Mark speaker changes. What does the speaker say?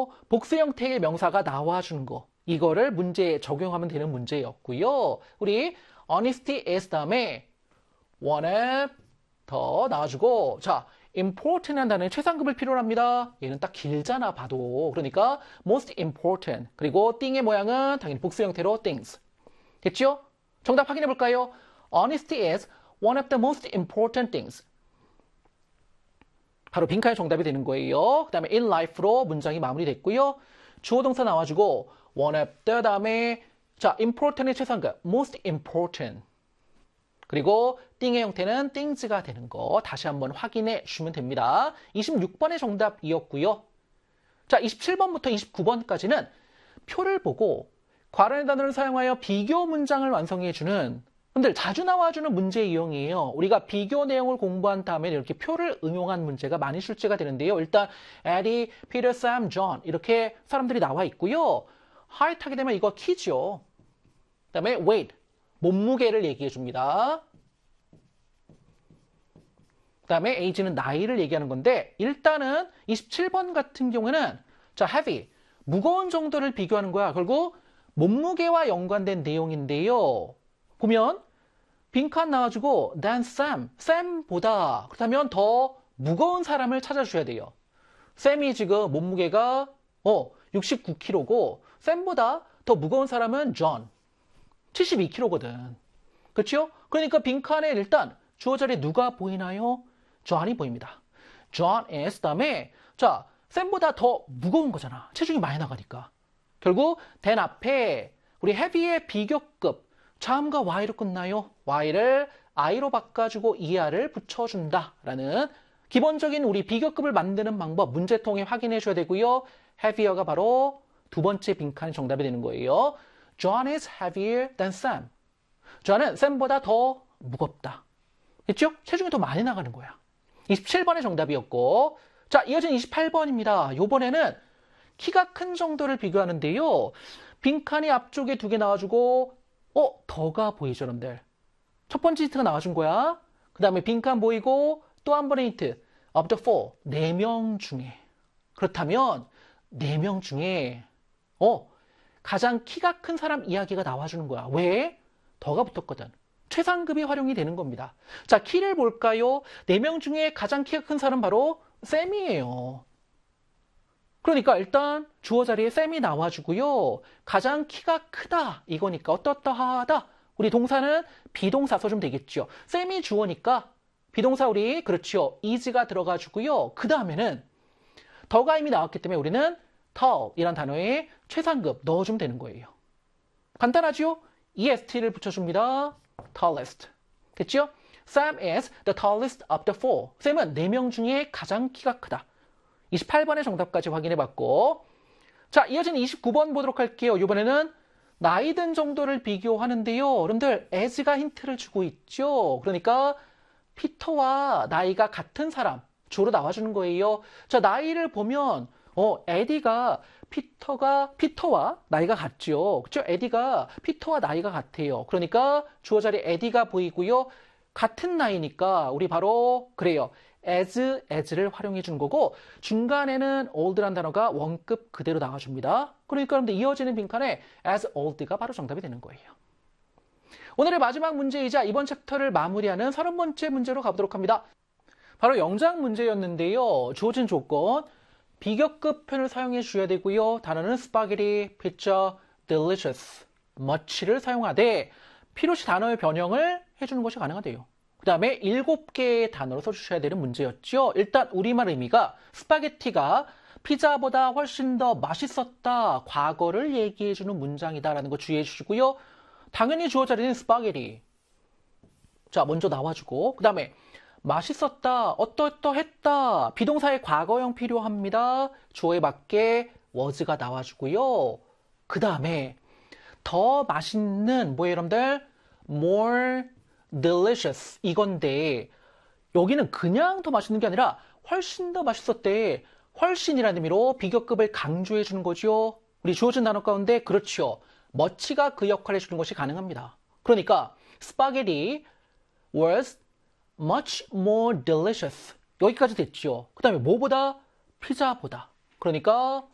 Speaker 1: 바로 복수 형태의 명사가 나와주는 거. 이거를 문제에 적용하면 되는 문제였고요. 우리 honesty is 다음에 wanna 더 나와주고 자, important한 단어에 최상급을 필요로 합니다. 얘는 딱 길잖아 봐도. 그러니까 most important 그리고 띵의 모양은 당연히 복수 형태로 things. 됐죠? 정답 확인해 볼까요? Honesty is one of the most important things. 바로 빈칸이 정답이 되는 거예요. 그 다음에 in life로 문장이 마무리됐고요. 주어 동사 나와주고 one of the 다음에 자 important의 최상급 most important 그리고 띵의 형태는 things가 되는 거 다시 한번 확인해 주시면 됩니다. 26번의 정답이었고요. 자 27번부터 29번까지는 표를 보고 괄호의 단어를 사용하여 비교 문장을 완성해주는 근데 자주 나와주는 문제 유형이에요. 우리가 비교 내용을 공부한 다음에 이렇게 표를 응용한 문제가 많이 출제가 되는데요. 일단 에디, 피터, 샘, 존 이렇게 사람들이 나와 있고요. 하이트 하게 되면 이거 키죠. 그 다음에 weight, 몸무게를 얘기해 줍니다. 그 다음에 age는 나이를 얘기하는 건데 일단은 27번 같은 경우에는 자 heavy, 무거운 정도를 비교하는 거야. 결국 몸무게와 연관된 내용인데요. 보면 빈칸 나와주고 than Sam, 샘보다 그렇다면 더 무거운 사람을 찾아주셔야 돼요. 샘이 지금 몸무게가 69kg고 샘보다 더 무거운 사람은 John, 72kg거든. 그렇죠? 그러니까 빈칸에 일단 주어 자리에 누가 보이나요? John이 보입니다. John is 다음에 자 샘보다 더 무거운 거잖아. 체중이 많이 나가니까. 결국 than 앞에 우리 heavy의 비교급 자음과 y로 끝나요. y를 i로 바꿔주고 er를 붙여준다라는 기본적인 우리 비교급을 만드는 방법 문제통에 확인해 줘야 되고요. heavier가 바로 두 번째 빈칸이 정답이 되는 거예요. John is heavier than Sam. John은 Sam보다 더 무겁다. 됐죠? 체중이 더 많이 나가는 거야. 27번의 정답이었고 자 이어진 28번입니다. 이번에는 키가 큰 정도를 비교하는데요. 빈칸이 앞쪽에 두 개 나와주고 더가 보이죠, 여러분들. 첫 번째 힌트가 나와준 거야. 그 다음에 빈칸 보이고 또 한 번의 힌트. of the four, 4명 중에. 그렇다면 4명 중에 가장 키가 큰 사람 이야기가 나와주는 거야. 왜? 더가 붙었거든. 최상급이 활용이 되는 겁니다. 자, 키를 볼까요? 4명 중에 가장 키가 큰 사람 바로 샘이에요. 그러니까 일단 주어 자리에 샘이 나와주고요. 가장 키가 크다 이거니까 어떠하다. 우리 동사는 비동사 써주면 되겠죠. 샘이 주어니까 비동사 우리 그렇죠. is가 들어가주고요. 그 다음에는 더가 이미 나왔기 때문에 우리는 tall이란 단어에 최상급 넣어주면 되는 거예요. 간단하죠? est를 붙여줍니다. tallest. 됐죠? Sam is the tallest of the four. 샘은 4명 중에 가장 키가 크다. 28번의 정답까지 확인해봤고 자 이어진 29번 보도록 할게요. 이번에는 나이 든 정도를 비교하는데요. 여러분들 as가 힌트를 주고 있죠. 그러니까 피터와 나이가 같은 사람 주로 나와주는 거예요. 자 나이를 보면 에디가 피터와 나이가 같죠. 그렇죠? 에디가 피터와 나이가 같아요. 그러니까 주어 자리에 에디가 보이고요. 같은 나이니까 우리 바로 그래요. as를 활용해 주는 거고 중간에는 old란 단어가 원급 그대로 나와줍니다. 그러니까 여러분들 이어지는 빈칸에 as old가 바로 정답이 되는 거예요. 오늘의 마지막 문제이자 이번 챕터를 마무리하는 30번째 문제로 가보도록 합니다. 바로 영작 문제였는데요. 주어진 조건 비교급 표현을 사용해 주셔야 되고요. 단어는 spaghetti, pizza, delicious, much를 사용하되 필요시 단어의 변형을 해주는 것이 가능하대요. 그 다음에 7개의 단어로 써주셔야 되는 문제였죠. 일단 우리말 의미가 스파게티가 피자보다 훨씬 더 맛있었다. 과거를 얘기해주는 문장이다라는 거 주의해 주시고요. 당연히 주어 자리는 스파게티. 자, 먼저 나와주고 그 다음에 맛있었다, 어떠했다. 비동사의 과거형 필요합니다. 주어에 맞게 was가 나와주고요. 그 다음에 더 맛있는 뭐예요, 여러분들? more delicious 이건데 여기는 그냥 더 맛있는 게 아니라 훨씬 더 맛있었대. 훨씬이라는 의미로 비교급을 강조해 주는 거죠. 우리 주어진 단어 가운데 그렇죠. much가 그 역할을 해주는 것이 가능합니다. 그러니까 spaghetti was much more delicious 여기까지 됐죠. 그 다음에 뭐보다? 피자보다. 그러니까